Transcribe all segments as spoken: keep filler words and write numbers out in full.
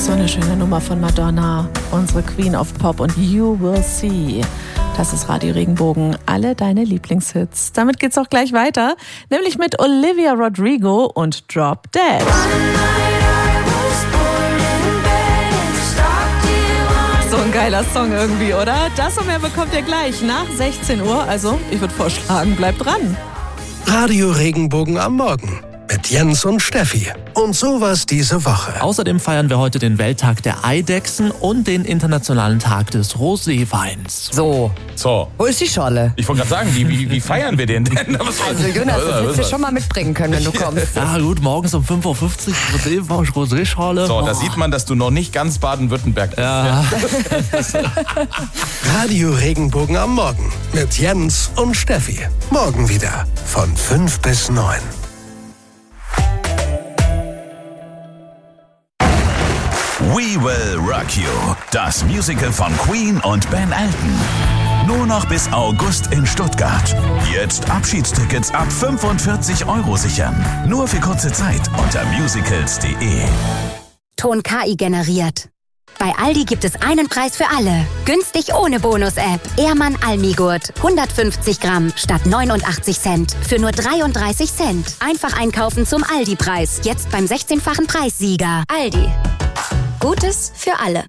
So eine schöne Nummer von Madonna, unsere Queen of Pop und You Will See. Das ist Radio Regenbogen, alle deine Lieblingshits. Damit geht's auch gleich weiter, nämlich mit Olivia Rodrigo und Drop Dead. So ein geiler Song irgendwie, oder? Das und mehr bekommt ihr gleich nach sechzehn Uhr. Also, ich würde vorschlagen, bleibt dran. Radio Regenbogen am Morgen mit Jens und Steffi. Und sowas diese Woche. Außerdem feiern wir heute den Welttag der Eidechsen und den internationalen Tag des Roséweins. So. So. Wo ist die Schorle? Ich wollte gerade sagen, wie, wie, wie feiern wir den denn? Also Jonas, das hättest du schon mal mitbringen können, wenn du kommst. Ja gut, morgens um fünf Uhr fünfzig Rosé-Schorle. So, da sieht man, dass du noch nicht ganz Baden-Württemberg bist. Ja. Radio Regenbogen am Morgen mit Jens und Steffi. Morgen wieder von fünf bis neun. We Will Rock You, das Musical von Queen und Ben Elton. Nur noch bis August in Stuttgart. Jetzt Abschiedstickets ab fünfundvierzig Euro sichern. Nur für kurze Zeit unter musicals punkt de. Ton K I generiert. Bei Aldi gibt es einen Preis für alle. Günstig ohne Bonus-App. Ehrmann Almigurt. hundertfünfzig Gramm statt neunundachtzig Cent. Für nur dreiunddreißig Cent. Einfach einkaufen zum Aldi-Preis. Jetzt beim sechzehnfachen Preissieger. Aldi. Gutes für alle.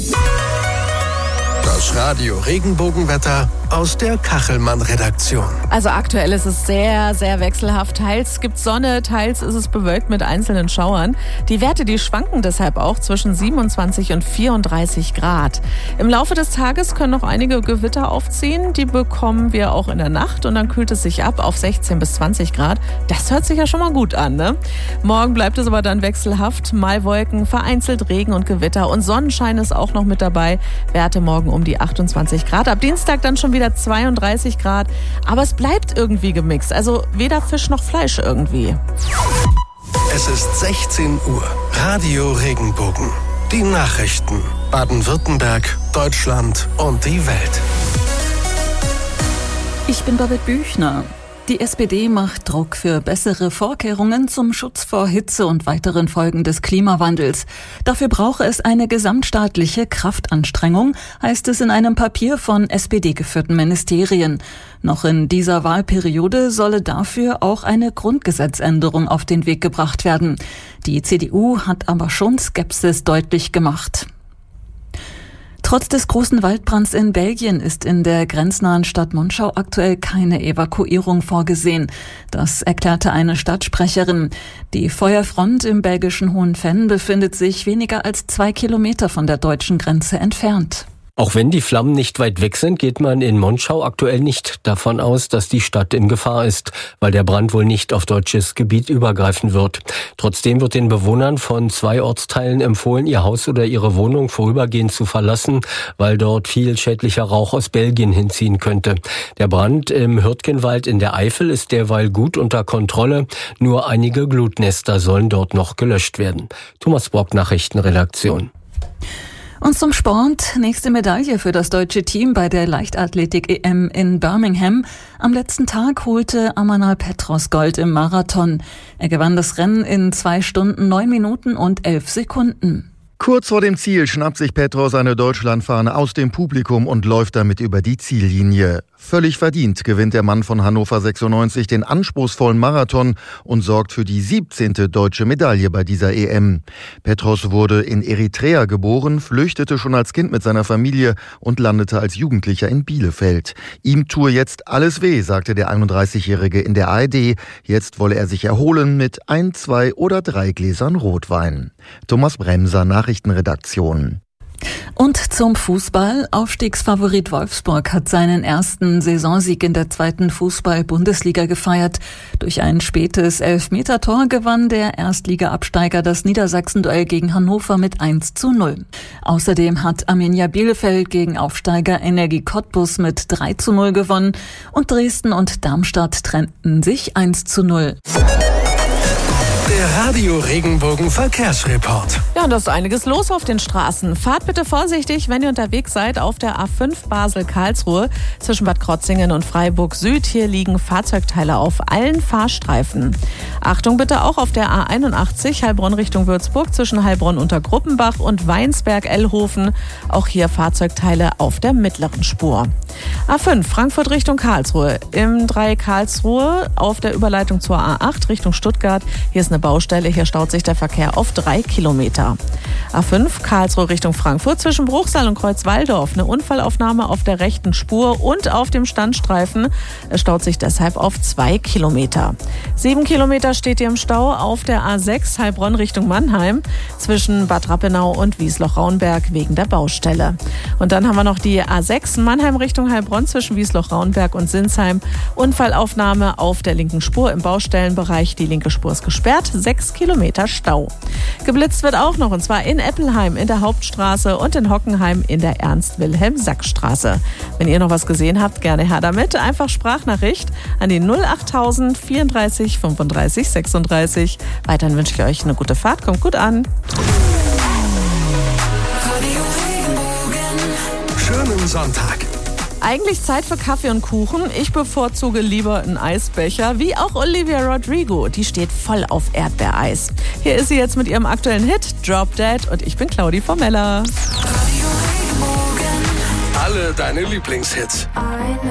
Das Radio Regenbogenwetter aus der Kachelmann-Redaktion. Also aktuell ist es sehr, sehr wechselhaft. Teils gibt es Sonne, teils ist es bewölkt mit einzelnen Schauern. Die Werte, die schwanken deshalb auch zwischen siebenundzwanzig und vierunddreißig Grad. Im Laufe des Tages können noch einige Gewitter aufziehen. Die bekommen wir auch in der Nacht und dann kühlt es sich ab auf sechzehn bis zwanzig Grad. Das hört sich ja schon mal gut an, ne? Morgen bleibt es aber dann wechselhaft. Mal Wolken, vereinzelt Regen und Gewitter und Sonnenschein ist auch noch mit dabei. Werte morgen um die achtundzwanzig Grad. Ab Dienstag dann schon wieder zweiunddreißig Grad. Aber es bleibt irgendwie gemixt. Also weder Fisch noch Fleisch irgendwie. Es ist sechzehn Uhr. Radio Regenbogen. Die Nachrichten. Baden-Württemberg, Deutschland und die Welt. Ich bin Babette Büchner. Die S P D macht Druck für bessere Vorkehrungen zum Schutz vor Hitze und weiteren Folgen des Klimawandels. Dafür brauche es eine gesamtstaatliche Kraftanstrengung, heißt es in einem Papier von S P D-geführten Ministerien. Noch in dieser Wahlperiode solle dafür auch eine Grundgesetzänderung auf den Weg gebracht werden. Die C D U hat aber schon Skepsis deutlich gemacht. Trotz des großen Waldbrands in Belgien ist in der grenznahen Stadt Monschau aktuell keine Evakuierung vorgesehen. Das erklärte eine Stadtsprecherin. Die Feuerfront im belgischen Hohenfenn befindet sich weniger als zwei Kilometer von der deutschen Grenze entfernt. Auch wenn die Flammen nicht weit weg sind, geht man in Monschau aktuell nicht davon aus, dass die Stadt in Gefahr ist, weil der Brand wohl nicht auf deutsches Gebiet übergreifen wird. Trotzdem wird den Bewohnern von zwei Ortsteilen empfohlen, ihr Haus oder ihre Wohnung vorübergehend zu verlassen, weil dort viel schädlicher Rauch aus Belgien hinziehen könnte. Der Brand im Hürtgenwald in der Eifel ist derweil gut unter Kontrolle. Nur einige Glutnester sollen dort noch gelöscht werden. Thomas Brock, Nachrichtenredaktion. Und zum Sport. Nächste Medaille für das deutsche Team bei der Leichtathletik-E M in Birmingham. Am letzten Tag holte Amanal Petros Gold im Marathon. Er gewann das Rennen in zwei Stunden, neun Minuten und elf Sekunden. Kurz vor dem Ziel schnappt sich Petros eine Deutschlandfahne aus dem Publikum und läuft damit über die Ziellinie. Völlig verdient gewinnt der Mann von Hannover sechsundneunzig den anspruchsvollen Marathon und sorgt für die siebzehnte deutsche Medaille bei dieser E M. Petros wurde in Eritrea geboren, flüchtete schon als Kind mit seiner Familie und landete als Jugendlicher in Bielefeld. Ihm tue jetzt alles weh, sagte der einunddreißigjährige in der A R D. Jetzt wolle er sich erholen mit ein, zwei oder drei Gläsern Rotwein. Thomas Bremser, Nachrichtenredaktion. Und zum Fußball. Aufstiegsfavorit Wolfsburg hat seinen ersten Saisonsieg in der zweiten Fußball-Bundesliga gefeiert. Durch ein spätes Elfmetertor gewann der Erstliga-Absteiger das Niedersachsen-Duell gegen Hannover mit eins zu null. Außerdem hat Arminia Bielefeld gegen Aufsteiger Energie Cottbus mit drei zu null gewonnen und Dresden und Darmstadt trennten sich eins zu null. Der Radio Regenbogen Verkehrsreport. Ja, und da ist einiges los auf den Straßen. Fahrt bitte vorsichtig, wenn ihr unterwegs seid auf der A fünf Basel-Karlsruhe zwischen Bad Krotzingen und Freiburg Süd. Hier liegen Fahrzeugteile auf allen Fahrstreifen. Achtung bitte auch auf der A einundachtzig Heilbronn Richtung Würzburg zwischen Heilbronn unter Gruppenbach und Weinsberg-Ellhofen. Auch hier Fahrzeugteile auf der mittleren Spur. A fünf Frankfurt Richtung Karlsruhe. Im Dreieck Karlsruhe auf der Überleitung zur A acht Richtung Stuttgart. Hier ist eine Baustelle, hier staut sich der Verkehr auf drei Kilometer. A fünf Karlsruhe Richtung Frankfurt zwischen Bruchsal und Kreuzwaldorf. Eine Unfallaufnahme auf der rechten Spur und auf dem Standstreifen. Es staut sich deshalb auf zwei Kilometer. Sieben Kilometer steht ihr im Stau auf der A sechs Heilbronn Richtung Mannheim zwischen Bad Rappenau und Wiesloch-Rauenberg wegen der Baustelle. Und dann haben wir noch die A sechs Mannheim Richtung Heilbronn zwischen Wiesloch-Rauenberg und Sinsheim. Unfallaufnahme auf der linken Spur im Baustellenbereich. Die linke Spur ist gesperrt. Sechs Kilometer Stau. Geblitzt wird auch noch, und zwar in Eppelheim in der Hauptstraße und in Hockenheim in der Ernst-Wilhelm-Sack-Straße. Wenn ihr noch was gesehen habt, gerne her damit. Einfach Sprachnachricht an die null achttausend vierunddreißig fünfunddreißig sechsunddreißig. Weiterhin wünsche ich euch eine gute Fahrt. Kommt gut an. Schönen Sonntag. Eigentlich Zeit für Kaffee und Kuchen. Ich bevorzuge lieber einen Eisbecher, wie auch Olivia Rodrigo. Die steht voll auf Erdbeereis. Hier ist sie jetzt mit ihrem aktuellen Hit Drop Dead und ich bin Claudi Formella. Alle deine Lieblingshits.